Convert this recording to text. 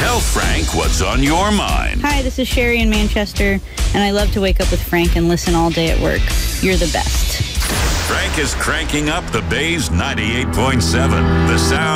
Tell Frank what's on your mind. Hi, this is Sherry in Manchester, and I love to wake up with Frank and listen all day at work. You're the best. Frank is cranking up the Bay's 98.7. The sound.